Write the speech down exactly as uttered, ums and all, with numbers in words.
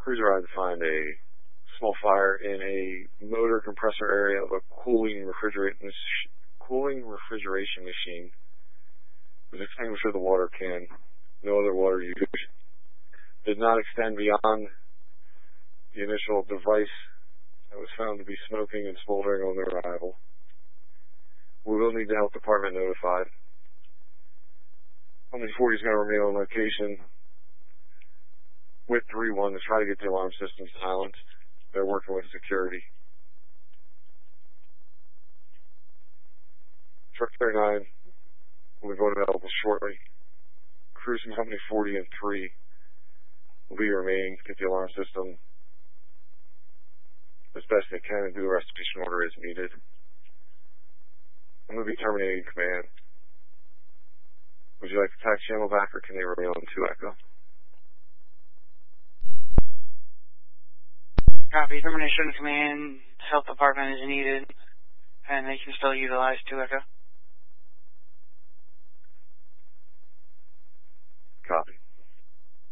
cruiser ride to find a small fire in a motor compressor area of a cooling refrigeration cooling refrigeration machine. It was extinguished with a water can. No other water used. Did not extend beyond the initial device that was found to be smoking and smoldering on their arrival. We will need the health department notified. Company forty is going to remain on location with three one to try to get the alarm systems silenced. They're working with security. Truck thirty-nine will be voted available shortly. Crews from Company forty and three will be remaining to get the alarm system as best they can and do a restitution order as needed. I'm going to be terminating command. Would you like the tax channel back, or can they remain on two Echo? Copy. Termination of command. Health department is needed, and they can still utilize two Echo.